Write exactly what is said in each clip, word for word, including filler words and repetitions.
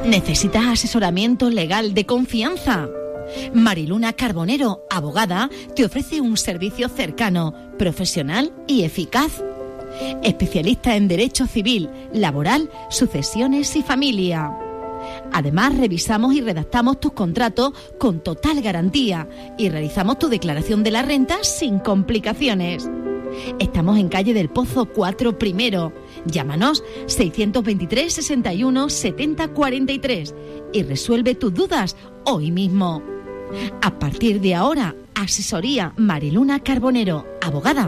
¿Necesitas asesoramiento legal de confianza? Mariluna Carbonero, abogada, te ofrece un servicio cercano, profesional y eficaz. Especialista en Derecho Civil, Laboral, Sucesiones y Familia. Además, revisamos y redactamos tus contratos con total garantía y realizamos tu declaración de la renta sin complicaciones. Estamos en calle del Pozo cuatro Primero. Llámanos seiscientos veintitrés, sesenta y uno, setenta, cuarenta y tres y resuelve tus dudas hoy mismo. A partir de ahora, asesoría Mariluna Carbonero, abogada.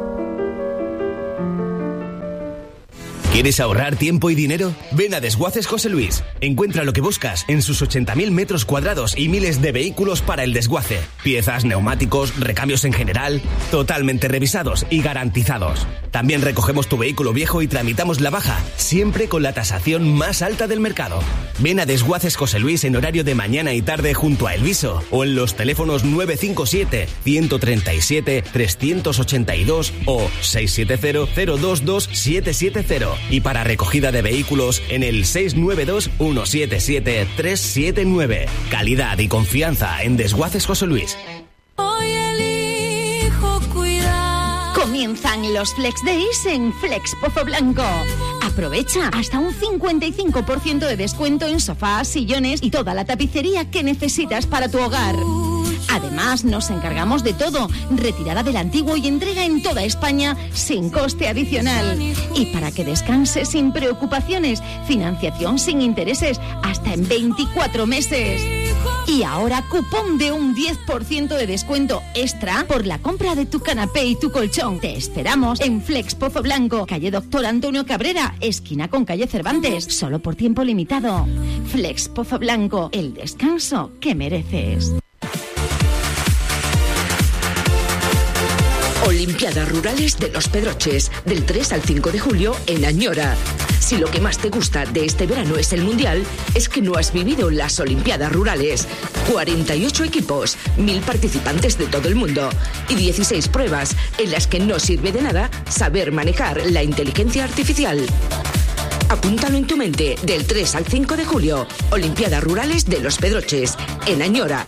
¿Quieres ahorrar tiempo y dinero? Ven a Desguaces José Luis. Encuentra lo que buscas en sus ochenta mil metros cuadrados y miles de vehículos para el desguace. Piezas, neumáticos, recambios en general, totalmente revisados y garantizados. También recogemos tu vehículo viejo y tramitamos la baja, siempre con la tasación más alta del mercado. Ven a Desguaces José Luis en horario de mañana y tarde junto a Elviso o en los teléfonos nueve cinco siete, uno tres siete, tres ocho dos o seis siete cero, cero dos dos, siete siete cero. Y para recogida de vehículos en el seis nueve dos, uno siete siete, tres siete nueve. Calidad y confianza en Desguaces José Luis. Hoy elijo cuidar. Comienzan los Flex Days en Flex Pozo Blanco. Aprovecha hasta un cincuenta y cinco por ciento de descuento en sofás, sillones y toda la tapicería que necesitas para tu hogar. Además, nos encargamos de todo, retirada del antiguo y entrega en toda España sin coste adicional. Y para que descanses sin preocupaciones, financiación sin intereses hasta en veinticuatro meses. Y ahora cupón de un diez por ciento de descuento extra por la compra de tu canapé y tu colchón. Te esperamos en Flex Pozo Blanco, calle Doctor Antonio Cabrera, esquina con calle Cervantes, solo por tiempo limitado. Flex Pozo Blanco, el descanso que mereces. Olimpiadas Rurales de Los Pedroches, del tres al cinco de julio en Añora. Si lo que más te gusta de este verano es el Mundial, es que no has vivido las Olimpiadas Rurales. cuarenta y ocho equipos, mil participantes de todo el mundo y dieciséis pruebas en las que no sirve de nada saber manejar la inteligencia artificial. Apúntalo en tu mente, del tres al cinco de julio, Olimpiadas Rurales de Los Pedroches, en Añora.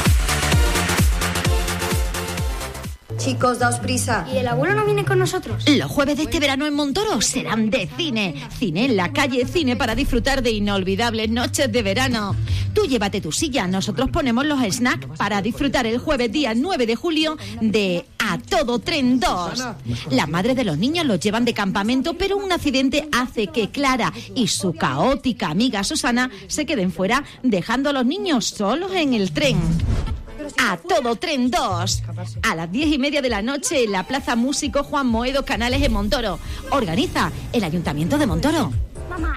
Chicos, daos prisa. ¿Y el abuelo no viene con nosotros? Los jueves de este verano en Montoro serán de cine. Cine en la calle, cine para disfrutar de inolvidables noches de verano. Tú llévate tu silla, nosotros ponemos los snacks para disfrutar el jueves día nueve de julio de A Todo Tren dos. Las madres de los niños los llevan de campamento, pero un accidente hace que Clara y su caótica amiga Susana se queden fuera, dejando a los niños solos en el tren. A Todo Tren dos, a las diez y media de la noche en la Plaza Músico Juan Moedo Canales en Montoro. Organiza el Ayuntamiento de Montoro. Mamá,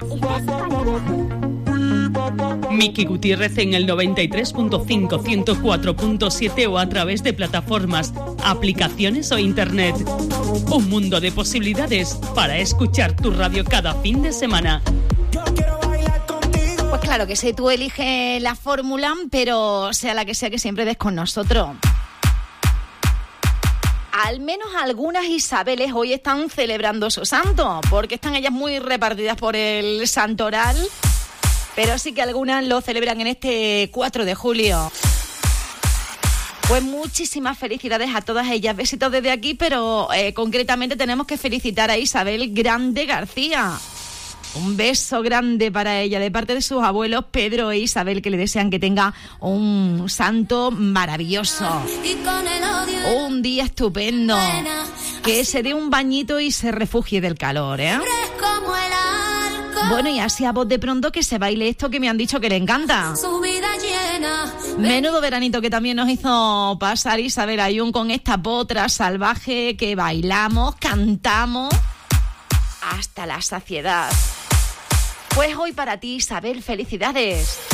Miki Gutiérrez en el noventa y tres punto cinco, ciento cuatro punto siete o a través de plataformas, aplicaciones o internet. Un mundo de posibilidades para escuchar tu radio cada fin de semana. Pues claro que sí, tú eliges la fórmula, pero sea la que sea, que siempre des con nosotros. Al menos algunas Isabeles hoy están celebrando su santo, porque están ellas muy repartidas por el santoral, pero sí que algunas lo celebran en este cuatro de julio. Pues muchísimas felicidades a todas ellas. Besitos desde aquí, pero eh, concretamente tenemos que felicitar a Isabel Grande García. Un beso grande para ella de parte de sus abuelos Pedro e Isabel, que le desean que tenga un santo maravilloso, un día estupendo, que se dé un bañito y se refugie del calor, ¿eh? Bueno, y así a voz de pronto que se baile esto que me han dicho que le encanta. Menudo veranito que también nos hizo pasar Isabel Ayun con esta potra salvaje que bailamos, cantamos hasta la saciedad. Pues hoy para ti, Isabel, felicidades.